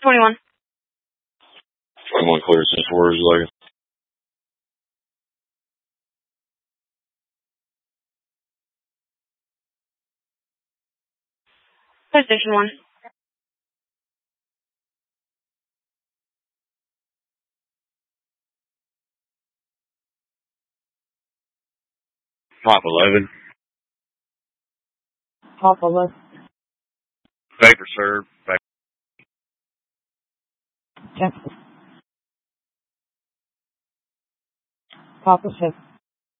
21. 21 clear since where is like PlayStation 1. top 11. Top 11. Vapor serve. Texas. Top of 6.